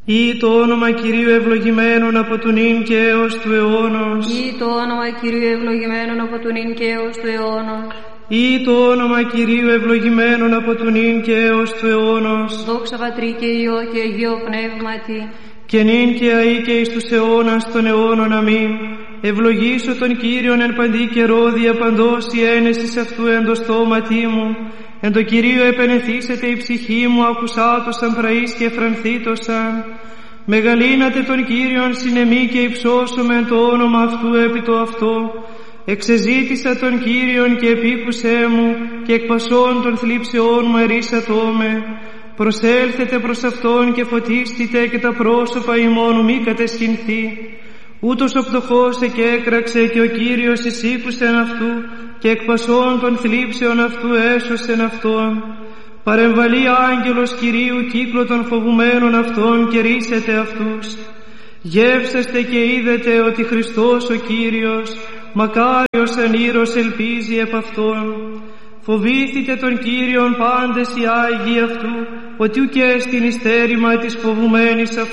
Ή το όνομα Κυρίου ευλογημένον από του νυν και έως του αιώνος. Ή το όνομα Κυρίου ευλογημένον από του νυν και έως του αιώνος. Ή το όνομα Κυρίου ευλογημένον από του νυν και έως του αιώνος. Δόξα Πατρί και Υιό και Αγίο Πνεύματι. Και νυν και αεί και εις τους αιώνας των αιώνων. Αμήν. Ευλογήσω τον Κύριον εν παντή καιρό, δια παντός η ένεσης αυτού εν το στόματί μου. Εν το Κυρίο επενεθήσεται η ψυχή μου, ακουσάτωσαν πραείς και εφρανθήτωσαν. Μεγαλύνατε τον Κύριον συνεμή και υψώσομεν το όνομα αυτού επί το αυτό. Εξεζήτησα τον Κύριον και επίκουσέ μου, και εκ πασών των θλίψεών μου ερίσατό με. Προσέλθετε προς Αυτόν και φωτίστητε, και τα πρόσωπα ημών μη κατεσχυνθεί. Ούτως ο πτωχός εκέκραξε, και ο Κύριος εισήκουσεν αυτού, και εκ πασών των θλίψεων αυτού έσωσεν αυτόν. Παρεμβαλεί άγγελος Κυρίου κύκλο των φοβουμένων αυτών, και ρίσετε αυτούς. Γεύσεστε και είδετε ότι Χριστός ο Κύριος, μακάριος εν ήρος ελπίζει επ' αυτόν. Φοβήθητε τον Κύριον πάντες οι Άγιοι αυτού, ότι ουκ έστιν εις στέρημα της φοβουμένης αυτού.